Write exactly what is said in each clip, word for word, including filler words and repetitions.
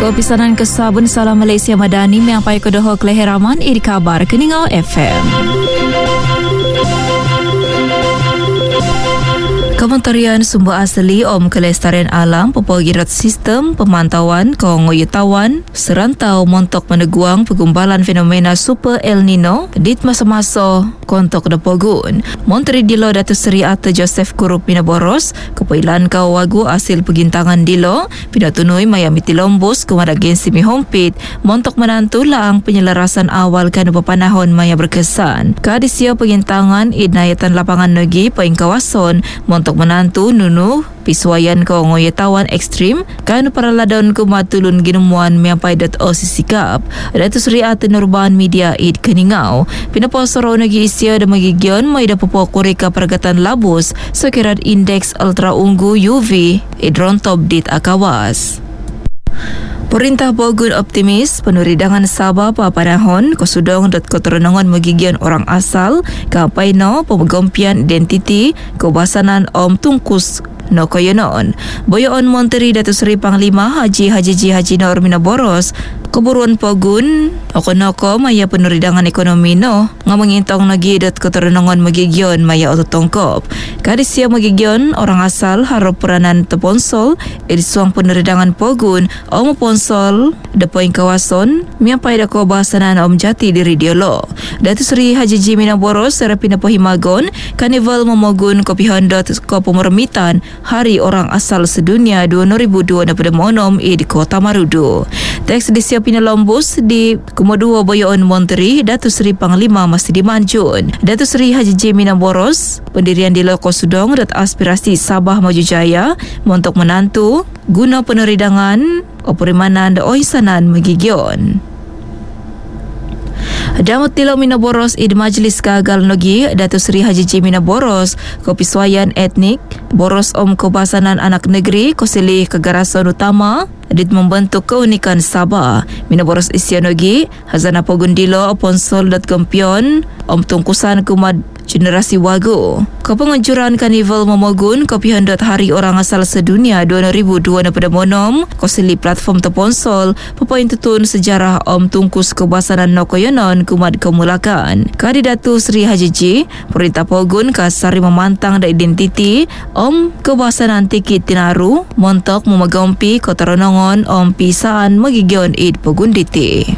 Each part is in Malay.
Kepisanan Kesabun Salam Malaysia Madani menyampaikan kedohok leheraman iri kabar Keningau F M. Kementerian Sumber Asli Om Kelestarian Alam Pepogirat Sistem Pemantauan Kongoyutawan serantau montok meneguang pegumbalan fenomena Super El Nino dit masa-masa kontok depogun. Menteri Dilo Datuk Seri Ata Joseph Kurup Pina Boros kepailan kau wagu hasil pegintangan Dilo Pina tunui Mayami Tilombus kepada agensi Mihompit montok menantu laang penyelarasan awal kan pepanahon maya berkesan. Kadisia pegintangan idnayatan lapangan negi paing kawasan montok menantu nunu pisuayan ko ngoyetawan ekstrim kan para ladon kumatulun ginemuan miampai dot o sisikap Datuk Seri Ata Nurban Media id Keningau pinaposoro nagi isya da magigyon may da popok kurika peragatan labus sekirat indeks ultra unggu U V idron top dit akawas. Perintah Pogun optimis penuridangan Sabah papanahon kosudong dot kotoronongan magigyan orang asal kapai no pemegompian identiti kebasanan Om Tungkus no koyonon. Boyoon Menteri Datuk Seri Panglima Haji Haji Ji Haji Nur Mina Boros keburuan Pogun okonoko maya penuridangan ekonomi no ngamangintong nagi dot kotoronongan magigyon maya ototongkop. Kadisia magigyon orang asal harap peranan teponsol edisuang penuridangan Pogun Om Ponsol depoing kawason miampai da ko bahasanan Om Jati diri diolo. Datuk Seri Haji Ji Mina Boros serapina pohimagon karnival memogun kopi hondot ko pemermitan Hari Orang Asal Sedunia dua ribu dua pada monom di Kota Marudu. Teks disiapina lombus di Kumodua Boyoon Menteri Datuk Seri Panglima Masdi Manjun. Datuk Seri Haji Ji Mina Boros pendirian di Loko Sudong dat aspirasi Sabah Maju Jaya montok menantu guna peneridangan operimanan da oisanan magigyon. Damut Tilo Mina Boros id Majlis Gagal Nogi Datuk Seri Haji Ji Mina Boros kopiswayan etnik Boros Om Kebasanan Anak Negeri Kosili Kegarasan Utama dit membentuk keunikan Sabah. Mina Boros Isyonogi Hazana Pogun Dilo Ponsol dat Gempion Om Tungkusan Kumad Generasi Wagu. Kepenganjuran Karnival Memogun Kopi Hendot Hari Orang Asal Sedunia dua ribu dua pada monom kosili platform teponsol pepoin tutun sejarah Om Tungkus Kebasanan Nokoyonon kumad kemulakan. Kadidatu Sri Haji Ji Perintah Pogun kasari memantang da identiti Om Kebasanan Tikit Tinaru montok memegompi kotoronongon Om Pisaan magigyon id Pogun Diti.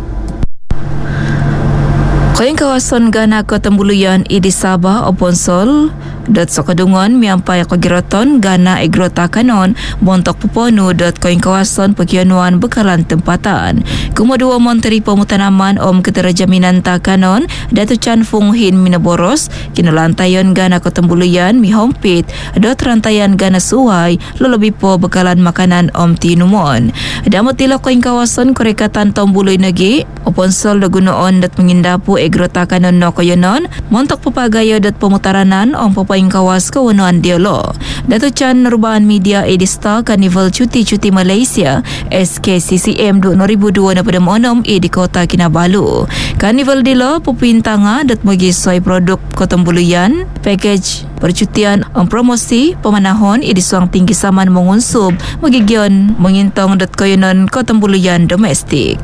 Kayang kawasan Gana Kotembuluyan id Sabah Oponsol dot sokadungon miampai kogiraton Gana Egrota Kanon montok puponu dot koing kawasan pegionuan bekalan tempatan. Kemudian Menteri Pemutanaman Om Keterjaminan Takanon Datuk Chan Fung Hin Mina Boros kinalantayon Gana Kotembuluyan mihompit dot rantaian Gana Suwai lolobi po bekalan makanan Om Tinumon. Damot tilo koing kawasan korekatan Tombului Negi Oponsol da gunoon dot mengindapu Egrota Kanon no koyonon montok papagayo dot pemutaranan Om paing kawas kewenangan dialog. Datuk Chan Nurban Media Edista Karnival Cuti-Cuti Malaysia S K C C M dua ribu dua pada monom di Kota Kinabalu. Karnival dilo pupintanga dat bagi soy produk Kotembuluyan package percutian um, promosi pemanahon di suang tinggi saman mengunsub magigyon mengintong dat koyonon Kotembuluyan domestik.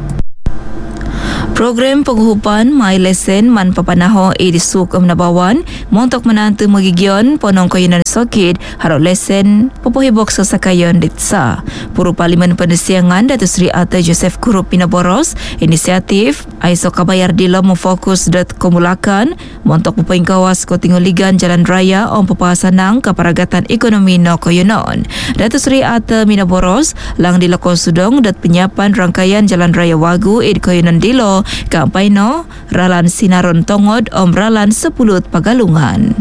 Program penguhupan My Lesson Man Papanaho e disuk Om Nabawan montok menantu magigyon ponong koyonan sokid harap lesen popohibok sasakayon ditsa. Puru Parlimen Pendesiangan Datuk Seri Ata Joseph Kurup Pina Boros inisiatif Aiso Kabayar Dilo memfokus dat komulakan montok pupaing kawas Kotinguligan Jalan Raya Om Papasanang Keparagatan Ekonomi no koyonon. Datuk Seri Ata Mina Boros lang di Loko Sudong dat penyiapan rangkaian Jalan Raya Wagu id koyonan Dilo Kampai no Ralan Sinaron Tongod Om Ralan Sepulut Pagalungan.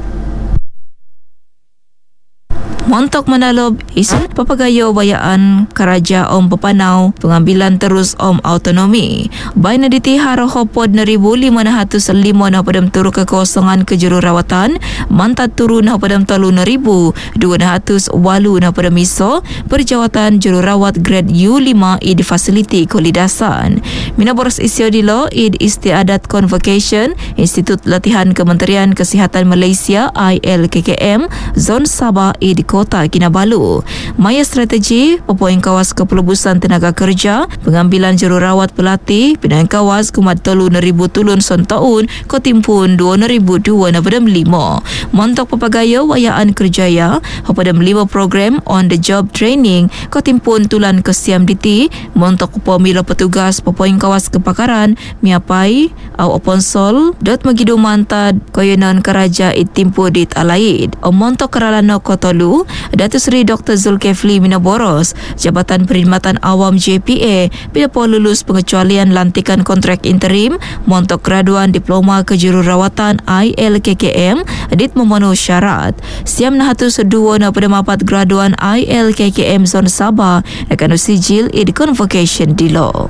Montok menalob isu papagayo bayaan Karaja Om Pepanau pengambilan terus Om Autonomi. Baina diti haro hopod na ribu lima na hatus lima na padam turu kekosongan kejururawatan mantat turu na padam talu na ribu dua na hatus walu na padam iso perjawatan jururawat grade U lima id fasiliti kolidasan. Mina boros isyo dilo id istiadat convocation Institut Latihan Kementerian Kesihatan Malaysia I L K K M Zon Sabah id Kota Kinabalu. Maya Strategi, Pepoing Kawas Kepelebusan Tenaga Kerja, pengambilan jururawat pelatih, pindahan kawas kumat telu neribu tulun son tahun, kotimpun dua neribu dua nabadam lima. Montok papagaya wayaan kerjaya, hapadam lima program on the job training, kotimpun tulan kesiam diti, montok pemila petugas Pepoing Kawas Kepakaran, miapai, au oponsol, dot magido mantad, koyonan keraja itimpu dit alaid. O montok keralano kotolu, Datuk Seri Doktor Zulkifli Minaboros, Jabatan Perkhidmatan Awam J P A, bila po lulus pengecualian lantikan kontrak interim, montok graduan diploma kejururawatan I L K K M, dit memenuhi syarat. Siam nahatu sedua na pada mapat graduan I L K K M Zon Sabah, akan usijil id convocation di law.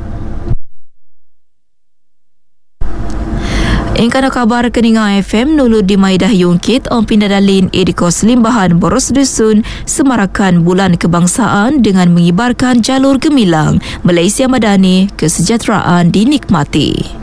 Ingkana kabar Keninga F M nulu di Maidah Yungkit om pindadalin idikos limbahan boros dusun semarakan bulan kebangsaan dengan mengibarkan jalur gemilang Malaysia Madani, kesejahteraan dinikmati.